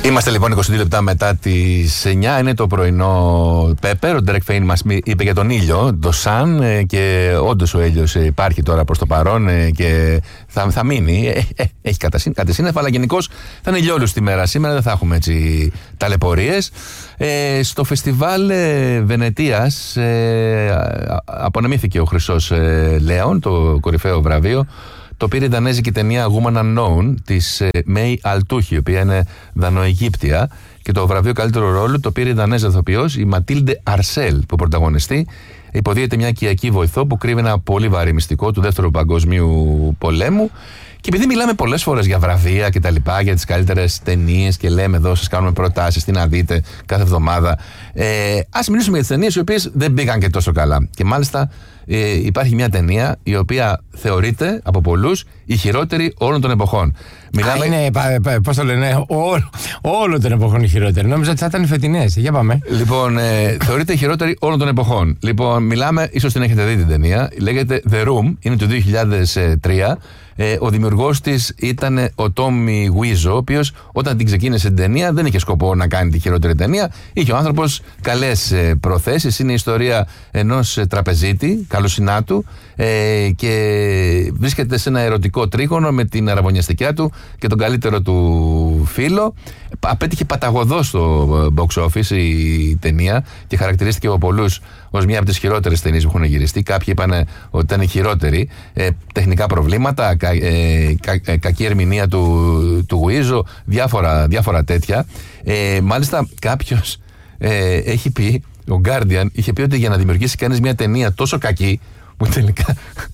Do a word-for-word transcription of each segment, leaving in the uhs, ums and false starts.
Είμαστε λοιπόν είκοσι δύο λεπτά μετά τις εννιά. Είναι το πρωινό Πέπερ. Ο Derek Fain μας είπε για τον ήλιο, το Sun, και όντως ο ήλιος υπάρχει τώρα προς το παρόν και θα, θα μείνει. Έχει κατασύννεφα, αλλά γενικώς θα είναι ηλιόλουστη τη μέρα σήμερα. Δεν θα έχουμε έτσι ταλαιπωρίες. Ε, στο φεστιβάλ ε, Βενετίας ε, απονεμήθηκε ο Χρυσός ε, Λέων, το κορυφαίο βραβείο. Το πήρε η δανέζικη ταινία Woman Unknown της Μέι Αλτούχη, η οποία είναι δανοαιγύπτια, και το βραβείο καλύτερο ρόλο το πήρε η δανέζα ηθοποιός, η Ματίλντε Αρσέλ, που πρωταγωνιστεί. Υποδίεται μια οικιακή βοηθό που κρύβει ένα πολύ βαρύ μυστικό του Δεύτερου Παγκοσμίου Πολέμου. Και επειδή μιλάμε πολλές φορές για βραβεία και τα λοιπά, για τις καλύτερες ταινίες, και λέμε εδώ, σας κάνουμε προτάσεις, τι να δείτε κάθε εβδομάδα, ε, ας μιλήσουμε για τις ταινίες οι οποίες δεν πήγαν και τόσο καλά. Και μάλιστα ε, υπάρχει μια ταινία η οποία θεωρείται από πολλούς η χειρότερη όλων των εποχών. Μιλάμε... Α, είναι, πώς το λένε, όλο, όλων των εποχών η χειρότερη. Νόμιζα ότι θα ήταν οι φετινές. Για πάμε. Λοιπόν, ε, θεωρείται η χειρότερη όλων των εποχών. Λοιπόν, μιλάμε, ίσως την έχετε δει την ταινία, λέγεται The Room, είναι του δύο χιλιάδες τρία. Ε, ο δημιουργός της ήταν ο Τόμι Γουίζο, ο οποίος όταν την ξεκίνησε την ταινία δεν είχε σκοπό να κάνει τη χειρότερη ταινία. Είχε ο άνθρωπος καλές ε, προθέσεις. Είναι η ιστορία ενός ε, τραπεζίτη, καλοσυνάτου, ε, και βρίσκεται σε ένα ερωτικό τρίγωνο με την αραβωνιαστικιά του και τον καλύτερο του φίλο. Απέτυχε παταγωδώς στο box office η ταινία και χαρακτηρίστηκε από πολλούς ως μια από τις χειρότερες ταινίες που έχουν γυριστεί. Κάποιοι είπαν ότι ήταν η χειρότερη. Ε, τεχνικά προβλήματα, κα, ε, κα, ε, κακή ερμηνεία του, του Γουίζο, διάφορα, διάφορα τέτοια. Ε, μάλιστα κάποιος ε, έχει πει, ο Guardian είχε πει ότι για να δημιουργήσει κανείς μια ταινία τόσο κακή, που τελικά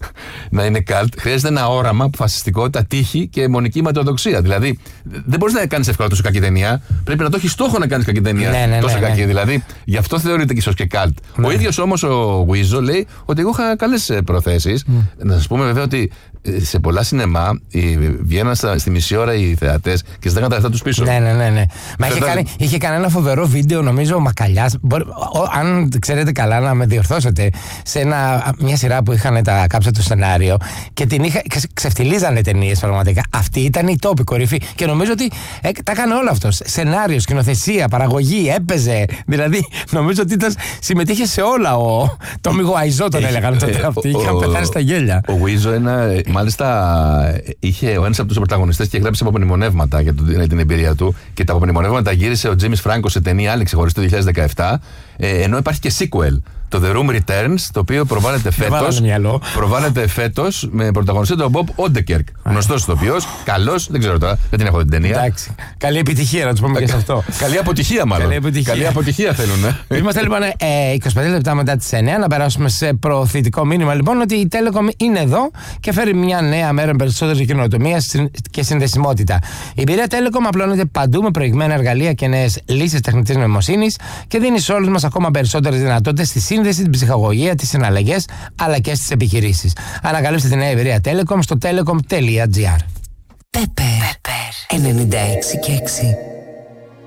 να είναι καλτ, χρειάζεται ένα όραμα, αποφασιστικότητα, τύχη και μονική ματαιοδοξία. Δηλαδή, δεν μπορείς να κάνεις εύκολα τόσο κακή ταινία. Πρέπει να το έχεις στόχο να κάνεις κακή ταινία. Ναι, ναι, τόσο ναι, κακή. ναι. Δηλαδή, γι' αυτό θεωρείται και ίσως και καλτ. Ναι. Ο ίδιος όμως ο Γουίζο λέει ότι εγώ είχα καλές προθέσεις. Mm. Να σας πούμε βέβαια ότι σε πολλά σινεμά βγαίναν στη μισή ώρα οι θεατές και ζητάγαν τα λεφτά τους πίσω. Ναι, ναι, ναι. ναι. Μα είχε, κάνει, είχε κάνει ένα φοβερό βίντεο, νομίζω, ο Μακαλιάς. Μπορεί, ο, αν ξέρετε καλά, να με διορθώσετε, σε ένα, μια σειρά που είχαν τα κάψα το σενάριο και την είχα, ξεφτιλίζανε ταινίες πραγματικά. Αυτή ήταν η τόπη κορυφή. Και νομίζω ότι ε, τα έκανε όλο αυτό. Σενάριο, σκηνοθεσία, παραγωγή, έπαιζε. Δηλαδή, νομίζω ότι ήταν, συμμετείχε σε όλα. Ο, το Μιγουαϊζό τον έλεγαν τότε αυτοί. Είχαν πεθάνει στα γέλια. Ο Γουίζο, ένα. Μάλιστα, είχε ο ένας από τους πρωταγωνιστές και γράψε απομνημονεύματα για την εμπειρία του, και τα απομνημονεύματα γύρισε ο Τζίμις Φράνκο σε ταινία άλλη ξεχωριστή το δύο χιλιάδες δεκαεπτά, ε, ενώ υπάρχει και sequel, το The Room Returns, το οποίο προβάλλεται φέτος, προβάλλεται φέτος με πρωταγωνιστή τον Μπομπ Όντεκερκ, γνωστός ηθοποιός, καλός, δεν ξέρω τώρα, δεν την έχω δει την ταινία. Εντάξει. Καλή επιτυχία, να τους πούμε και σε αυτό. Καλή αποτυχία, μάλλον. Καλή αποτυχία, Καλή αποτυχία θέλουν. Ε. Είμαστε λοιπόν ε, είκοσι πέντε λεπτά μετά τις εννιά, να περάσουμε σε προωθητικό μήνυμα λοιπόν ότι η Telecom είναι εδώ και φέρει μια νέα μέρα με περισσότερη καινοτομία και συνδεσιμότητα. Η εμπειρία Telecom απλώνεται παντού με προηγμένα εργαλεία και νέες λύσεις τεχνητής νοημοσύνης και δίνει σε όλους μας ακόμα περισσότερες δυνατότητες στη σύνδεση, την ψυχαγωγία, τις συναλλαγές αλλά και στις επιχειρήσεις. Ανακαλύψτε τη νέα εμπειρία Telecom στο telecom τελεία gr. Πέπερ ενενήντα έξι και έξι.